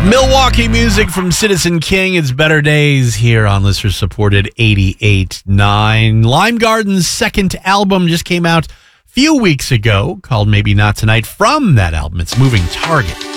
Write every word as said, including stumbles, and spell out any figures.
Milwaukee music from Citizen King. It's Better Days here on listener supported eighty-eight point nine. Lime Garden's second album just came out a few weeks ago called Maybe Not Tonight. From that album, it's Moving Target.